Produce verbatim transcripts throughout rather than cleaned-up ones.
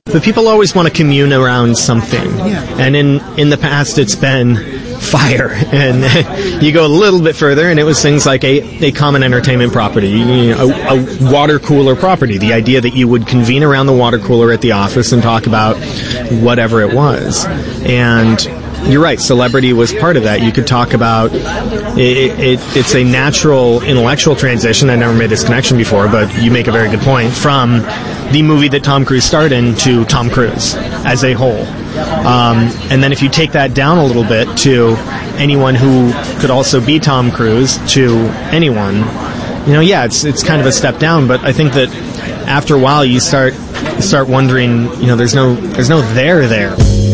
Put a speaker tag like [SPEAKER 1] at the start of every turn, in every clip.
[SPEAKER 1] But people always want to commune around something.
[SPEAKER 2] Yeah.
[SPEAKER 1] And in, in the past, it's been fire. And you go a little bit further, and it was things like a, a common entertainment property, you know, a, a water cooler property. The idea that you would convene around the water cooler at the office and talk about whatever it was. And you're right, celebrity was part of that. You could talk about, it, it, it's a natural intellectual transition. I never made this connection before, but you make a very good point, from the movie that Tom Cruise starred in to Tom Cruise as a whole. Um, and then if you take that down a little bit to anyone who could also be Tom Cruise, to anyone, you know, yeah, it's it's kind of a step down, but I think that after a while you start start wondering, you know, there's no there's no there there.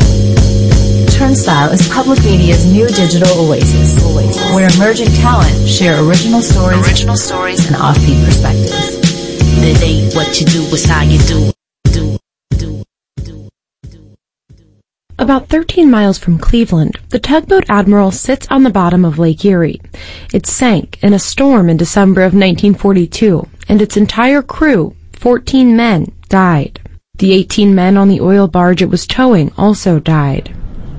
[SPEAKER 3] Turnstile is public media's new digital oasis, oasis, where emerging talent share original stories, original stories, and offbeat perspectives.
[SPEAKER 4] It ain't what you do, it's how you do. do, do, do, do.
[SPEAKER 5] About thirteen miles from Cleveland, the tugboat Admiral sits on the bottom of Lake Erie. It sank in a storm in December of nineteen forty-two, and its entire crew, fourteen men, died. The eighteen men on the oil barge it was towing also died.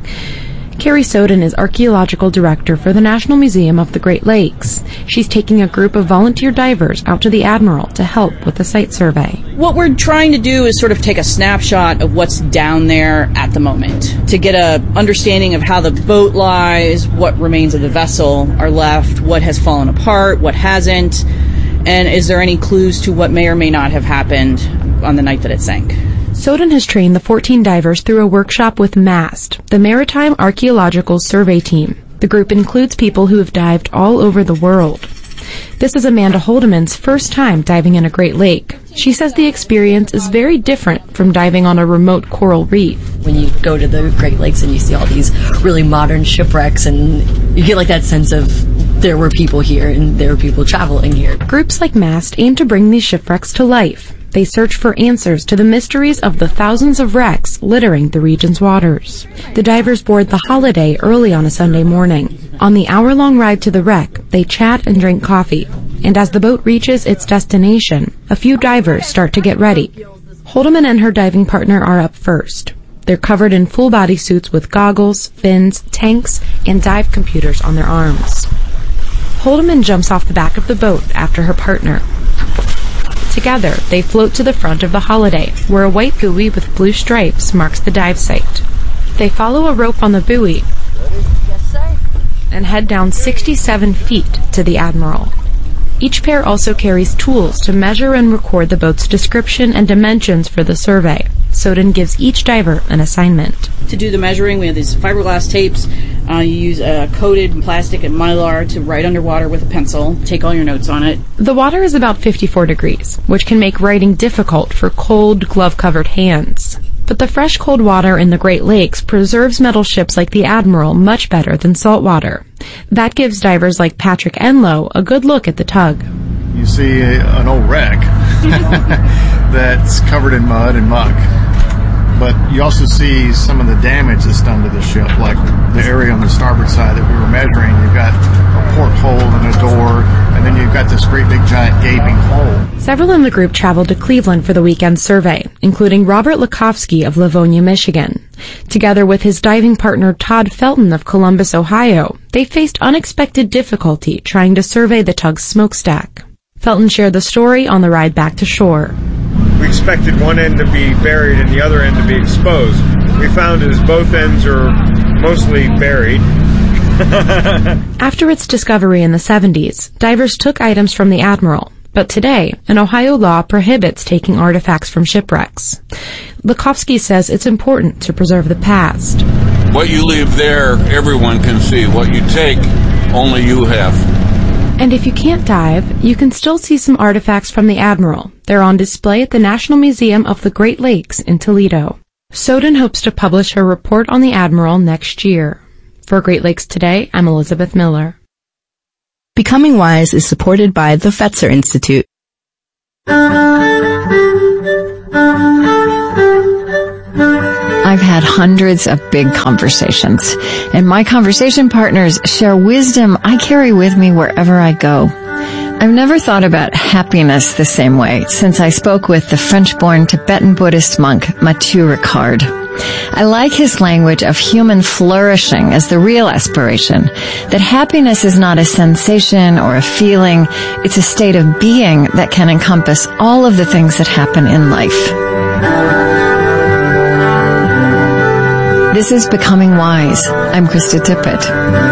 [SPEAKER 5] Carrie Soden is Archaeological Director for the National Museum of the Great Lakes. She's taking a group of volunteer divers out to the Admiral to help with the site survey.
[SPEAKER 6] What we're trying to do is sort of take a snapshot of what's down there at the moment, to get a understanding of how the boat lies, what remains of the vessel are left, what has fallen apart, what hasn't, and is there any clues to what may or may not have happened on the night that it sank.
[SPEAKER 5] Soden has trained the fourteen divers through a workshop with MAST, the Maritime Archaeological Survey Team. The group includes people who have dived all over the world. This is Amanda Holdeman's first time diving in a Great Lake. She says the experience is very different from diving on a remote coral reef.
[SPEAKER 7] When you go to the Great Lakes and you see all these really modern shipwrecks, and you get like that sense of there were people here and there were people traveling here.
[SPEAKER 5] Groups like MAST aim to bring these shipwrecks to life. They search for answers to the mysteries of the thousands of wrecks littering the region's waters. The divers board the Holiday early on a Sunday morning. On the hour-long ride to the wreck, they chat and drink coffee. And as the boat reaches its destination, a few divers start to get ready. Holdeman and her diving partner are up first. They're covered in full-body suits with goggles, fins, tanks, and dive computers on their arms. Holdeman jumps off the back of the boat after her partner. Together, they float to the front of the Holiday, where a white buoy with blue stripes marks the dive site. They follow a rope on the buoy and head down sixty-seven feet to the Admiral. Each pair also carries tools to measure and record the boat's description and dimensions for the survey. Soden gives each diver an assignment.
[SPEAKER 6] To do the measuring, we have these fiberglass tapes. Uh, you use a coated plastic and mylar to write underwater with a pencil. Take all your notes on it.
[SPEAKER 5] The water is about fifty-four degrees, which can make writing difficult for cold, glove-covered hands. But the fresh, cold water in the Great Lakes preserves metal ships like the Admiral much better than salt water. That gives divers like Patrick Enlow a good look at the tug.
[SPEAKER 2] You see a, an old wreck that's covered in mud and muck. But you also see some of the damage that's done to the ship, like the area on the starboard side that we were measuring. You've got a porthole and a door, and then you've got this great big giant gaping hole.
[SPEAKER 5] Several in the group traveled to Cleveland for the weekend survey, including Robert Lakofsky of Livonia, Michigan. Together with his diving partner Todd Felton of Columbus, Ohio, they faced unexpected difficulty trying to survey the tug's smokestack. Felton shared the story on the ride back to shore.
[SPEAKER 8] We expected one end to be buried and the other end to be exposed. We found as both ends are mostly buried.
[SPEAKER 5] After its discovery in the seventies, divers took items from the Admiral, but today, an Ohio law prohibits taking artifacts from shipwrecks. Lakofsky says it's important to preserve the past.
[SPEAKER 9] What you leave there, everyone can see. What you take, only you have.
[SPEAKER 5] And if you can't dive, you can still see some artifacts from the Admiral. They're on display at the National Museum of the Great Lakes in Toledo. Soden hopes to publish her report on the Admiral next year. For Great Lakes Today, I'm Elizabeth Miller.
[SPEAKER 10] Becoming Wise is supported by the Fetzer Institute.
[SPEAKER 11] I've had hundreds of big conversations, and my conversation partners share wisdom I carry with me wherever I go. I've never thought about happiness the same way since I spoke with the French-born Tibetan Buddhist monk Matthieu Ricard. I like his language of human flourishing as the real aspiration, that happiness is not a sensation or a feeling, it's a state of being that can encompass all of the things that happen in life. This is Becoming Wise. I'm Krista Tippett.